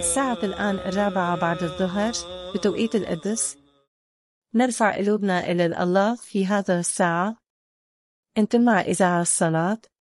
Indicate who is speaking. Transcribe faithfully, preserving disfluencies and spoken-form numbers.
Speaker 1: الساعة الآن الرابعة بعد الظهر بتوقيت القدس. نرفع قلوبنا إلى الله في هذا الساعة. انتم مع إذاعة الصلاة.